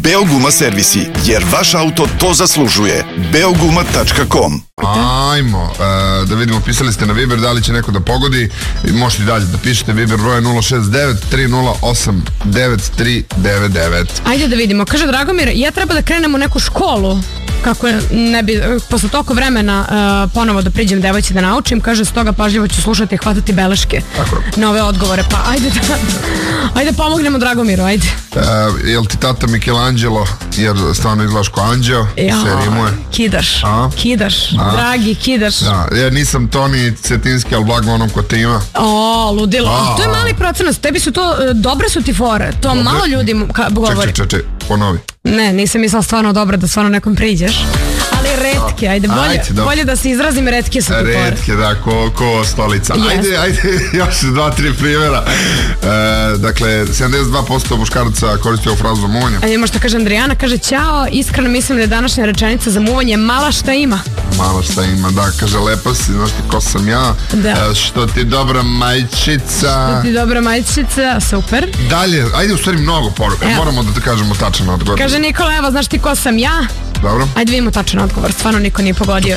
Beoguma servisi, jer vaš auto to zaslužuje. Beoguma.com. Ajmo, da vidimo, pisali ste na Viber, da li će neko da pogodi. Možete i dalje da pišete, Viber broj 069 308 9399. Ajde da vidimo, kaže Dragomir, ja treba da krenem u neku školu, kako ne bi posle toliko vremena ponovo da priđem devojci da naučim, kaže, stoga pažljivo ću slušati i hvatati beleške na ove odgovore, pa ajde pomognemo Dragomiru, ajde. Jel ti tata Michelangelo, jer stvarno izgledaš ko anđeo, se rimuje. Kidaš, dragi, kidaš. Ja nisam Toni Cetinski, ali blago onom ko te ima. Ludilo, to je mali procenat, tebi su to, dobre su ti fore, to malo ljudi govori. Čekaj, ponovi. Ne, nisam mislila stvarno dobro da stvarno nekom priđeš. Ali retke, ajde, bolje da se izrazim, retke su ti fore. Retke, da, ko stolica. Ajde, još 2-3 primjera. Dakle, 72% muškaraca koristio ovu frazu za muvanje. Ajde, možda kaže Andrijana, kaže, ćao, iskreno mislim da je današnja rečenica za muvanje mala šta ima. Mala šta ima, da, kaže, lepa si, znaš ti ko sam ja, što ti dobra majčica. Super. Dalje, ajde, u stvari mnogo poruka, moramo da te kažemo tačan odgovor. Kaže Nikola, evo, znaš ti ko sam ja? Dobro. Ajde vidimo tačan odgovor, stvarno niko nije pogodio.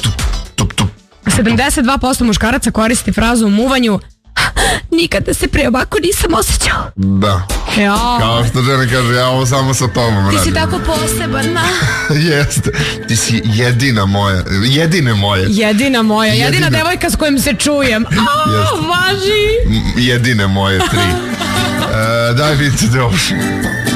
72% muškaraca koristi frazu u muvanju, nikada se pre ovako nisam osjećao. Da. Kao što žena kaže, ja ovo samo sa tobom radim. Ti si tako poseban, Jeste. Ti si jedina moja. Jedina devojka s kojim se čujem. Važi. Jedine moje 3. Daj vidite da